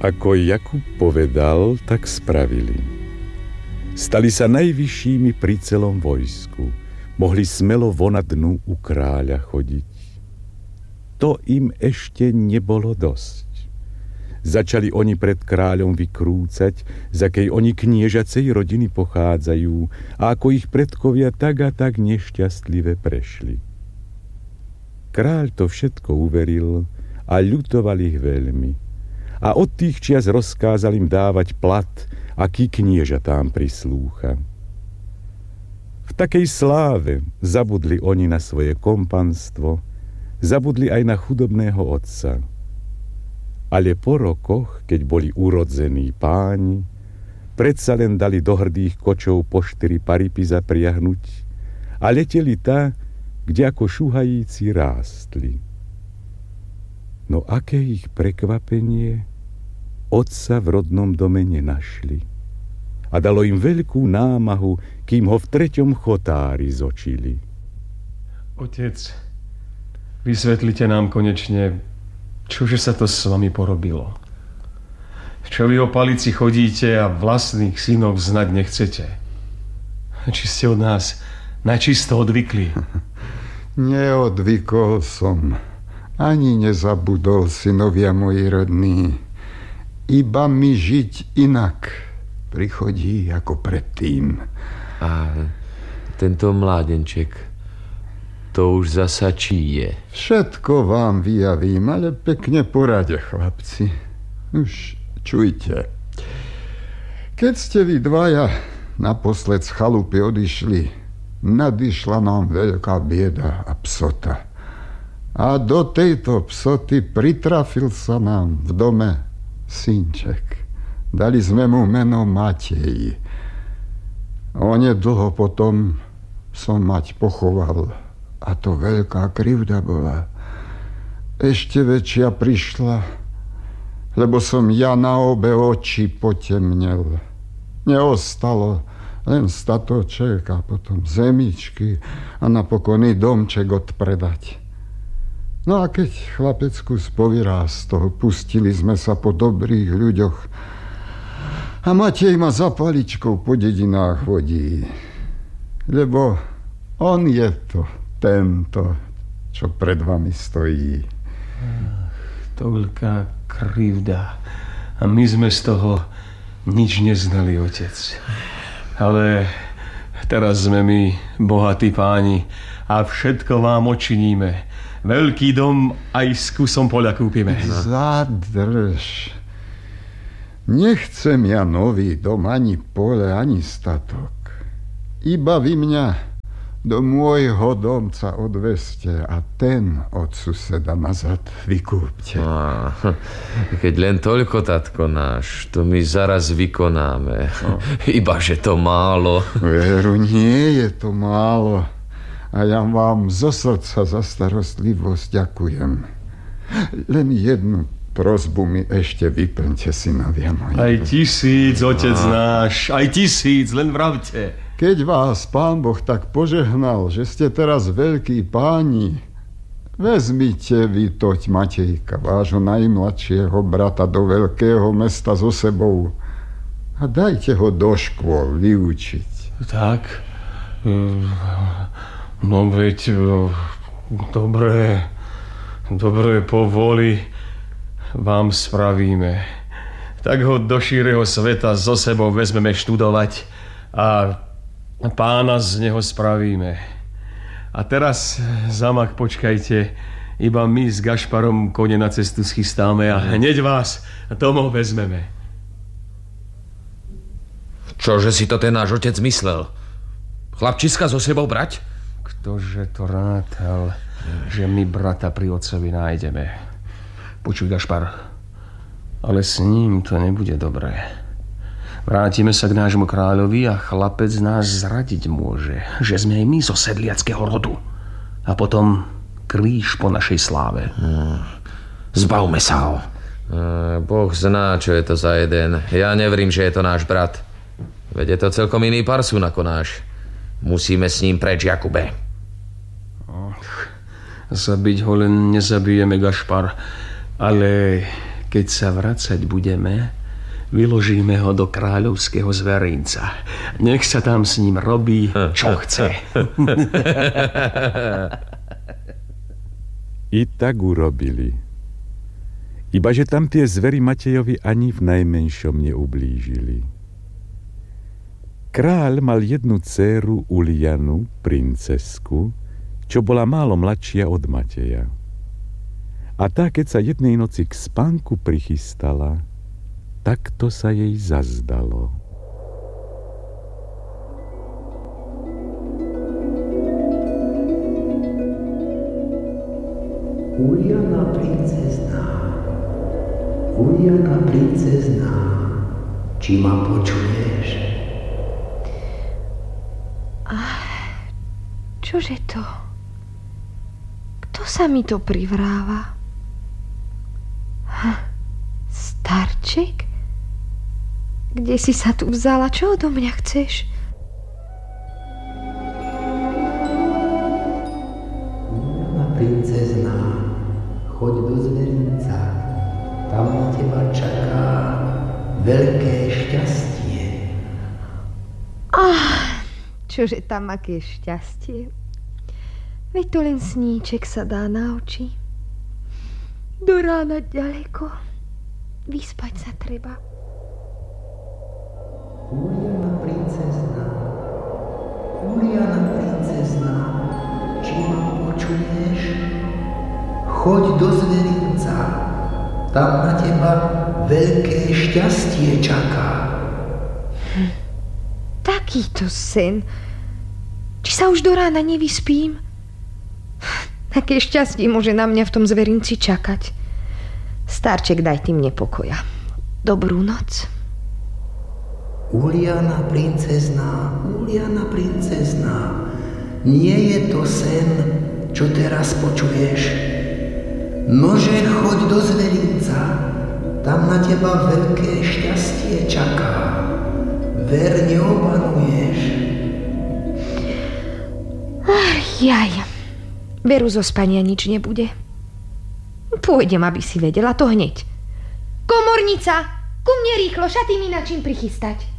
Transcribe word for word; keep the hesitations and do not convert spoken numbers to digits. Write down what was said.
Ako Jakub povedal, tak spravili. Stali sa najvyššími pri celom vojsku. Mohli smelo vonad dnu u kráľa chodiť. To im ešte nebolo dosť. Začali oni pred kráľom vykrúcať, z akej oni kniežacej rodiny pochádzajú a ako ich predkovia tak a tak nešťastlive prešli. Kráľ to všetko uveril a ľutoval ich veľmi. A od tých čias rozkázal im dávať plat, aký kniežatám prislúcha. V takej sláve zabudli oni na svoje kompanstvo, zabudli aj na chudobného otca. Ale po rokoch, keď boli urodzení páni, predsa len dali do hrdých kočov po štyri paripy zapriahnuť a leteli tá, kde ako šuhajíci rástli. No aké ich prekvapenie, otca v rodnom dome nenašli. A dalo im veľkú námahu, kým ho v treťom chotári zočili. Otec, vysvetlite nám konečne, čože sa to s vami porobilo. Čo vy o palici chodíte a vlastných synov znať nechcete? Či ste od nás načisto odvykli? Neodvykol som. Ani nezabudol, synovia moji rodní. Iba mi žiť inak prichodí ako predtým. A tento mládenček, to už zasa čí je? Všetko vám vyjavím, ale pekne porade, chlapci. Už čujte. Keď ste vy dvaja naposled z chalupy odišli, nadišla nám veľká bieda a psota. A do tejto psoty pritrafil sa nám v dome synček. Dali sme mu meno Matej. Onedlho potom som mať pochoval. A to veľká krivda bola. Ešte väčšia prišla, lebo som ja na obe oči potemnel. Neostalo len statoček a potom zemičky a napokon i domček odpredať. No a keď chlapecku spovyrástol, pustili sme sa po dobrých ľuďoch a Matej ma za paličkou po dedinách vodí. Lebo on je to, tento, čo pred vami stojí. Ach, toľká krivda. A my sme z toho nič neznali, otec. Ale teraz sme my bohatí páni a všetko vám odčiníme. Veľký dom aj s kusom poľa kúpime. Zadrž. Nechcem ja nový dom, ani pole, ani statok. Iba vy mňa do môjho domca odveste a ten od suseda nazad vykúpte. Á, keď len toľko, tatko náš, to my zaraz vykonáme. No. Iba, že to málo. Veru, nie je to málo. A ja vám zo srdca za starostlivosť ďakujem. Len jednu prosbu mi ešte vyplňte, synovia moji. Aj tisíc, otec no. náš, aj tisíc, len vravte. Keď vás Pán Boh tak požehnal, že ste teraz veľkí páni, vezmite vy toť Matejka, vášho najmladšieho brata, do veľkého mesta so sebou a dajte ho do škôl vyučiť. Tak, no veď, dobré, dobré povoli vám spravíme. Tak ho do šíreho sveta so sebou vezmeme študovať a pána z neho spravíme. A teraz, Zamak, počkajte, iba my s Gašparom kone na cestu schystáme a hneď vás domov vezmeme. Čože si to ten náš otec myslel? Chlapčiska so sebou brať? Ktože to rátal, že my brata pri otcovi nájdeme. Počuj, Gašpar, ale s ním to nebude dobré. Vrátime sa k nášmu kráľovi a chlapec nás zradiť môže, že sme aj my zo sedliackého rodu. A potom kríž po našej sláve. Hmm. Zbavme sa ho. E, boh zná, čo je to za jeden. Ja neverím, že je to náš brat. Veď je to celkom iný parsun ako náš. Musíme s ním preč, Jakube. Och, zabiť ho len nezabijeme, Gašpar, ale Keď sa vracať budeme, vyložíme ho do kráľovského zverinca. Nech sa tam s ním robí, čo chce. I tak urobili. Ibaže tam tie zvery Matejovi ani v najmenšom neublížili. Kráľ mal jednu dcéru Ulianu, princesku, čo bola málo mladšia od Mateja. A tá, keď sa jednej noci k spánku prichystala, tak to sa jej zazdalo. Uliana princezná, Uliana princezná, či ma počuješ? Ach, čože to? Kto sa mi to privráva? Starček? Kde si sa tu vzala? Čo odo mňa chceš? Uliana princezná, choď do zverinca. Tam na teba čaká veľké šťastie. Ah, čože tam aké šťastie? Veď to len sníček sa dá na oči. Do rána ďaleko. Vyspať sa treba. Uliana princezná, Uliana princezná, či ma počuješ? Choď do zverinca, tam na teba veľké šťastie čaká. Hm, takýto sen. Či sa už do rána nevyspím? Také šťastie môže na mňa v tom zverinci čakať. Starček, daj ty mne pokoja. Dobrú noc. Uliana princezná, Uliana princezná, nie je to sen, čo teraz počuješ. Nože choď do zverinca, tam na teba veľké šťastie čaká. Ver, neobanuješ. Ach, jaj. Veru zo spania nič nebude. Pôjdem, aby si vedela to hneď. Komornica, ku mne rýchlo, šaty mi na čím prichystať.